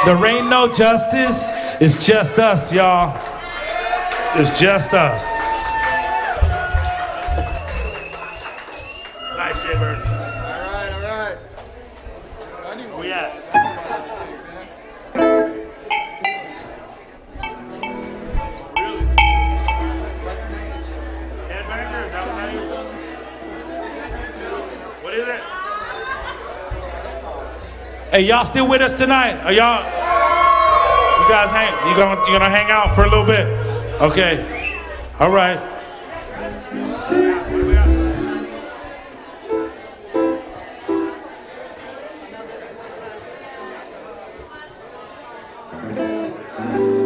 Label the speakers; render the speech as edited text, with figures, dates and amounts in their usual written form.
Speaker 1: There ain't no justice. It's just us, y'all. It's just us. Nice, Jay Bird.
Speaker 2: All right.
Speaker 1: Where we at? Really? Headbanger? Is that what that is? What is it? Hey, y'all still with us tonight? Are y'all? You guys you gonna hang out for a little bit? Okay. All right.